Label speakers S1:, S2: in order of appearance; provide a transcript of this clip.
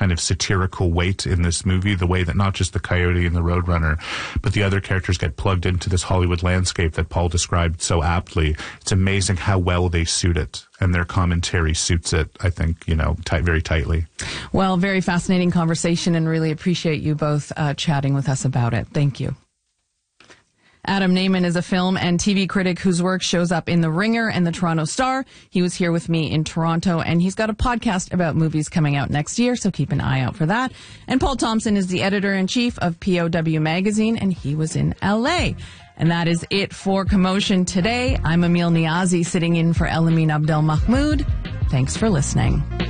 S1: kind of satirical weight in this movie, the way that not just the coyote and the roadrunner, but the other characters get plugged into this Hollywood landscape that Paul described so aptly. It's amazing how well they suit it, and their commentary suits it, I think, very tightly.
S2: Well, very fascinating conversation, and really appreciate you both chatting with us about it. Thank you. Adam Nayman is a film and TV critic whose work shows up in The Ringer and The Toronto Star. He was here with me in Toronto, and he's got a podcast about movies coming out next year, so keep an eye out for that. And Paul Thompson is the editor-in-chief of POW Magazine, and he was in L.A. And that is it for Commotion today. I'm Emil Niazi, sitting in for Elamin Abdel Mahmoud. Thanks for listening.